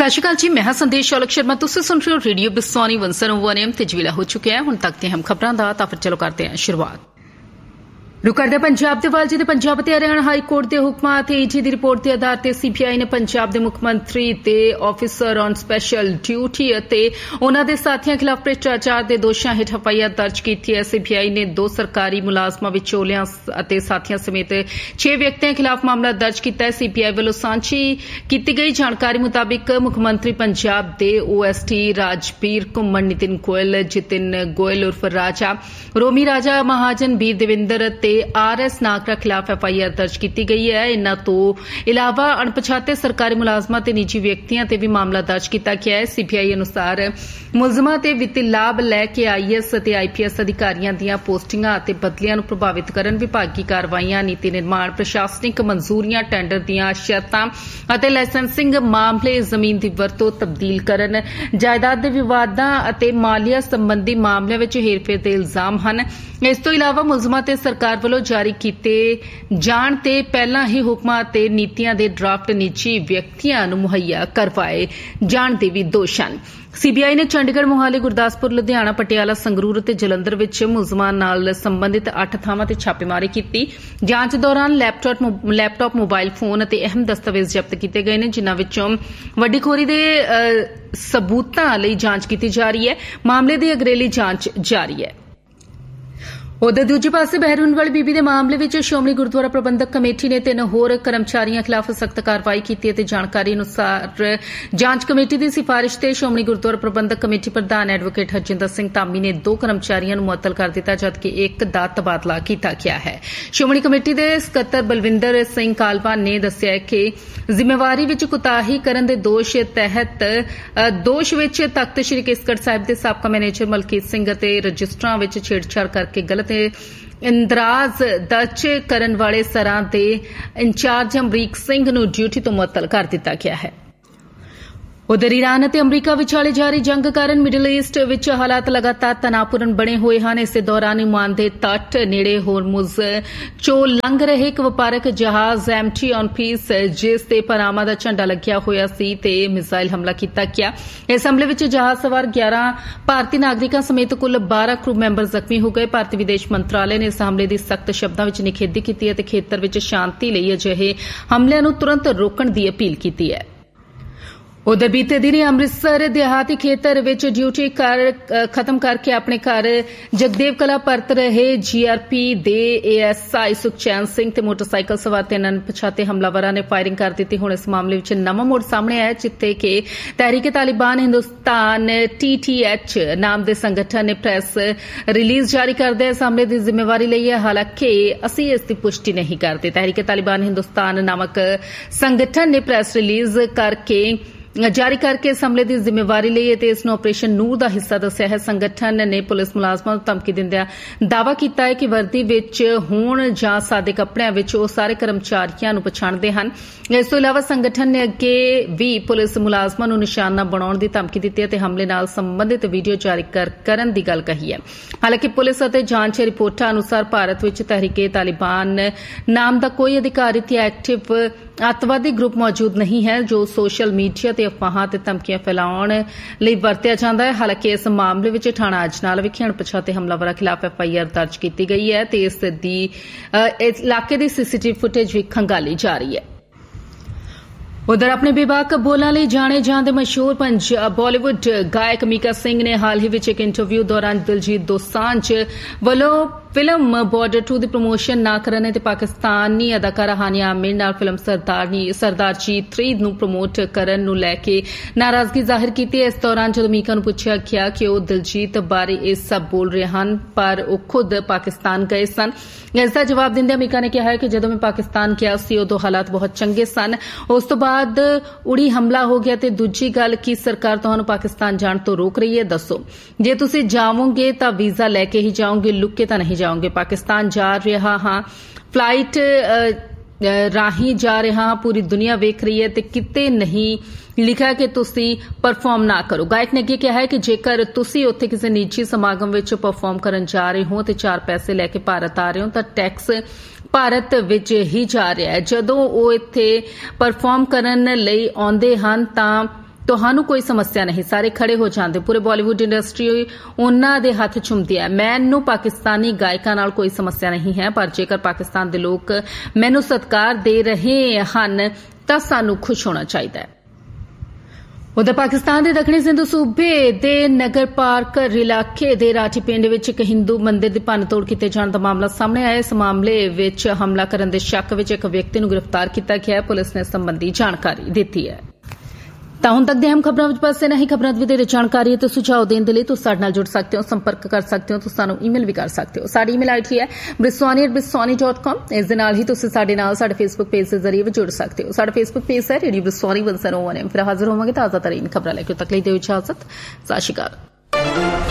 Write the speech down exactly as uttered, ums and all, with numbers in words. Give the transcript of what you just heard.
सत श्री अकाल जी, मैं हां संदेश शौलक शर्मा। तुसीं सुन रहे हो रेडियो बिसौनी वन ज़ीरो वन एम ते जवेला हो चुके हैं। हुण तक दी हम खबरां दा तां फिर चलो करते हैं शुरुआत। रुक करदे पंजाब दे वाल जी दे पंजाब ते हरियाणा हाई कोर्ट दे हुक्मां ते ईडी दी रिपोर्ट दे आधार ते सीबीआई ने पंजाब दे मुख मंत्री ते ऑफिसर ऑन स्पैशल ड्यूटी अते उन्हां दे साथियां खिलाफ भ्रष्टाचार दे दोषां हेठ एफ आई आर दर्ज कीती है। सीबीआई ने दो सरकारी मुलाजमां विचोलियां अते साथियां समेत छे व्यक्तियों खिलाफ मामला दर्ज किया है। सीबीआई वालों सांझी की गई जानकारी मुताबिक मुख मंत्री पंजाब दे ओएसटी राजबीर घुम्मन, नितिन गोयल, जितिन गोयल उर्फ राजा, रोमी राजा महाजन, बीर देविंदर ते आर एस नागरा खिलाफ एफ आई आर दर्ज की गई है। इन्हां तो इलावा अणपछाते सरकारी मुलाजमां ते निजी व्यक्तियों ते भी मामला दर्ज किया गया है। सीबीआई अनुसार मुलजमां ते वित्ती लाभ लैके आई एस ते आई पी एस अधिकारियों दीआं पोस्टिंगां अते बदलियां नूं प्रभावित करन, विभागी कार्रवाईयां, नीति निर्माण, प्रशासनिक मंजूरियां, टेंडर दीआं शर्तां अते लाइसेंसिंग मामले, जमीन दी वरतों तब्दील करन, जायदाद दे विवादां अते मालिया संबंधी मामलिਆਂ ਵਿੱਚ हेरफेर ਦੇ इल्जाम ਹਨ। इस तो इलावा मुलजमां ते सरकार ਵੱਲੋਂ जारी ਕੀਤੇ ਜਾਣ ਤੇ ਪਹਿਲਾਂ ਹੀ ਹੁਕਮਾਂ ਤੇ ਨੀਤੀਆਂ ਦੇ ਡਰਾਫਟ ਨਿੱਜੀ ਵਿਅਕਤੀਆਂ ਨੂੰ ਮੁਹੱਈਆ ਕਰਵਾਏ ਜਾਣ ਦੇ ਵੀ ਦੋਸ਼ ਹਨ। सीबीआई ने चंडीगढ़, मोहाली, गुरदासपुर, लुधियाना, पटियाला, संगरूर ते जलंधर विच मुलजमां नाल संबंधित अठ थावां ते छापेमारी की। जांच दौरान लैपटॉप, मोबाइल फोन ते अहम दस्तावेज जब्त किए गए हैं, जिन्हां विचों वड्डी खोरी दे सबूतां लई जांच की जा रही है। मामले की अगरेली जांच जारी है। उधर दूजे पासे बहरून वाली बीबी के मामले में श्रोमणी गुरुद्वारा प्रबंधक कमेटी ने तीन होर कर्मचारियों खिलाफ सख्त कार्रवाई की है। जानकारी अनुसार जांच कमेटी की सिफारिश से श्रोमणी गुरुद्वारा प्रबंधक कमेटी प्रधान एडवोकेट हरजिंदर सिंह धामी ने दो कर्मचारियों को मुअत्तल कर दिता, जबकि एक का तबादला किया गया है। श्रोमणी कमेटी के सकत्तर बलविंदर सिंह कालवान ने दस्सिया कि जिम्मेवारी विच कुताही करन दे दोष तहत दोष विच तख्त श्री केसगढ़ साहिब के साबका मैनेजर मलकीत सिंह अते रजिस्टरां विच छेड़छाड़ करके गलत इंदराज दर्ज करन वाले सरां दे इंचार्ज अमरीक सिंह नूं ड्यूटी तो मुअत्तल कर दिता गया है। उधर ईरान और अमरीका विचाले जारी जंग कारण मिडल ईस्ट विच हालात लगातार तनावपूर्ण बने हुए हैं। इस दौरान ओमान दे तट नेड़े होरमुज चो लंघ रहे एक वपारक जहाज एमटी ऑन पीस, जिस ते पनामा दा झंडा लग्या होया सी ते मिसाइल हमला किया गया। इस हमले विच जहाज सवार ग्यारह भारतीय नागरिकों समेत कुल बारह क्रू मैंबर जख्मी हो गए। भारतीय विदेश मंत्रालय ने इस हमले की सख्त शब्दों में निखेधी की है ते खेतर विच शांति लई अजिहे हमलिਆਂ ਨੂੰ तुरंत रोकण की अपील की है। उधर बीते दिन अमृतसर देहाती खेतर विच ड्यूटी कर खत्म करके अपने घर जगदेव कला परत रहे जीआरपी दे एएसआई सुखचैन सिंह ते मोटरसाइकिल सवार तीन अणपछाते हमलावरां ने फायरिंग कर दी। हुण इस मामले विच नवां मोड़ सामने आया, जिथे कि तहरीके तालिबान हिंदुस्तान टीटीएच नाम के संगठन ने प्रेस रिलीज जारी करदे इस हमले की जिम्मेवारी लई है। हालांकि असीं इसकी पुष्टि नहीं करते। तहरीके तालिबान हिंदुस्तान नामक संगठन ने प्रेस रिलीज करके जारी करके इस हमले की जिम्मेवारी ली है। इस ऑपरेशन नूर का हिस्सा दस्सिया है। संगठन ने पुलिस मुलाजमां नूं धमकी दिंदिआं दावा किया है कि वर्दी विच होण जां सादे कपड़िਆਂ विच ਉਹ ਸਾਰੇ कर्मचारियों ਨੂੰ पछाणदे ਹਨ। इस तो इलावा संगठन ने अगे भी पुलिस मुलाजमां नूं निशाना बनाउण दी धमकी दित्ती है ते हमले नाल संबंधित वीडियो जारी करन दी गल कही है। हालांकि पुलिस अते जांच रिपोर्टां अनुसार भारत विच तहरीके तालिबान नाम का कोई अधिकारित या एक्टिव अतवादी ग्रुप मौजूद नहीं है, जो सोशल मीडिया ते अफवाहां ते धमकियां फैलाउण लई वरतिया जांदा है। हालांकि इस मामले विच थाणा अजनाल विखे अणपछाते हमलावरां खिलाफ एफ आई आर दर्ज की गई है ते इस दी इलाके दी सीसीटीवी फुटेज भी खंगाली जा रही है। उधर अपने बेबाक बोलां लई जाने जांदे मशहूर पंजाब बॉलीवुड गायक मीका सिंह ने हाल ही विच एक इंटरव्यू दौरान दिलजीत दोसांझ वल्लों फिल्म बॉर्डर टू की प्रमोशन ना करने ते पाकिस्तानी अदाकारा हानिया आमिर नाल फिल्म सरदारनी सरदारजी थ्री नूं प्रमोट करन नूं लैके नाराजगी जाहिर की। इस दौरान जदों मीका नूं पुछया गया कि वह दिलजीत बारे ये सब बोल रहे हैं, पर वह खुद पाकिस्तान गए सन। इसका जवाब दिंदे मीका ने कहा है कि जदों मैं पाकिस्तान गया सी उदों हालात बहुत चंगे सन, उस तो बाद उड़ी हमला हो गया। ते दूजी गल की सरकार तुहानूं पाकिस्तान जाण तो रोक रही है, दसो जे तुसीं जावोगे तां वीज़ा लैके ही जाओगे, लुक के तां नहीं जाओगे। पाकिस्तान जा रहा हाँ, फ्लाइट राही जा रहा हाँ, पूरी दुनिया वेख रही है ते किते नहीं लिखा कि तुसी परफॉर्म ना करो। गायक ने अगे कहा है कि जेकर तुसी उत्थे किसी निजी समागम विच परफॉर्म करन जा रहे हो ते चार पैसे लैके भारत आ रहे हो तां टैक्स भारत विच ही जा रहा है। जदों वो इत्थे परफॉर्म करन लई आउंदे हन तां ਤੁਹਾਨੂੰ ਕੋਈ ਸਮੱਸਿਆ ਨਹੀਂ, ਸਾਰੇ ਖੜੇ ਹੋ ਜਾਂਦੇ। ਪੂਰੇ ਬਾਲੀਵੁੱਡ ਇੰਡਸਟਰੀ ਉਹਨਾਂ ਦੇ ਹੱਥ ਚੁੰਮਦੀ ਹੈ। ਮੈਨੂੰ ਪਾਕਿਸਤਾਨੀ ਗਾਇਕਾਂ ਨਾਲ ਕੋਈ ਸਮੱਸਿਆ ਨਹੀਂ ਹੈ, ਪਰ ਜੇਕਰ ਪਾਕਿਸਤਾਨ ਦੇ ਲੋਕ ਮੈਨੂੰ ਸਤਿਕਾਰ ਦੇ ਰਹੇ ਹਨ ਤਾਂ ਸਾਨੂੰ ਖੁਸ਼ ਹੋਣਾ ਚਾਹੀਦਾ ਹੈ। उधर पाकिस्तान के दक्षिणी सिंधु सूबे के नगर पार्कर इलाके के राठी पिंड में एक हिंदू मंदिर की भन्न-तोड़ किए जाने का मामला सामने आया। इस मामले में हमला करने के शक में एक व्यक्ति को गिरफ्तार किया गया है। पुलिस ने संबंधी जानकारी दी है। तो हुण तक दे हम खबरों में बस इन्ना ही। खबरों की वधेरे जानकारी तो सुझाव देने के लिए तुसीं साडे नाल जुड़ सकते हो, संपर्क कर सकते हो, तुसीं सानूं ईमेल भी कर सकते हो। साडी ईमेल आईडी है Biswani eight Biswani dot com. इस दे नाल ही तुसीं साडे नाल साडे फेसबुक पेज के जरिए भी जुड़ सकते हो। साडा फेसबुक पेज है radio Biswani one zero one M. फिर हाजिर होवांगे ताज़ा तरीन खबरां लैके। तक लई दिओ इजाजत। सत श्री अकाल।